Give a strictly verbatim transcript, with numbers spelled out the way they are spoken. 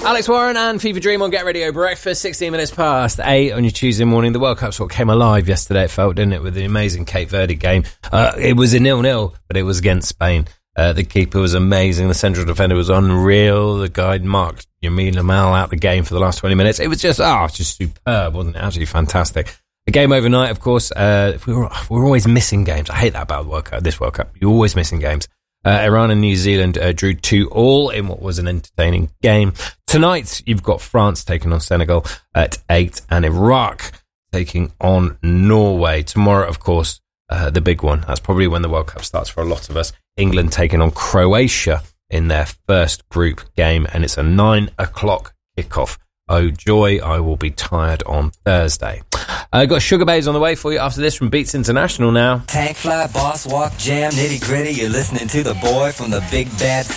Alex Warren and Fever Dream on Get Radio Breakfast, sixteen minutes past eight on your Tuesday morning. The World Cup sort of came alive yesterday, it felt, didn't it, with the amazing Cape Verde game. Uh, it was a nil-nil, but it was against Spain. Uh, the keeper was amazing. The central defender was unreal. The guy marked Yamin Lamal out the game for the last twenty minutes. It was just, ah, oh, just superb, wasn't it? Absolutely fantastic. The game overnight, of course, uh, we were, we were always missing games. I hate that about the World Cup, this World Cup. You're always missing games. Uh, Iran and New Zealand uh, drew two all in what was an entertaining game. Tonight, you've got France taking on Senegal at eight and Iraq taking on Norway. Tomorrow, of course, uh, the big one. That's probably when the World Cup starts for a lot of us. England taking on Croatia in their first group game, and it's a nine o'clock kickoff. Oh, joy, I will be tired on Thursday. I uh, got Sugar Babes on the way for you after this from Beats International now. Tank fly, boss walk, jam, nitty gritty. You're listening to the boy from the big bad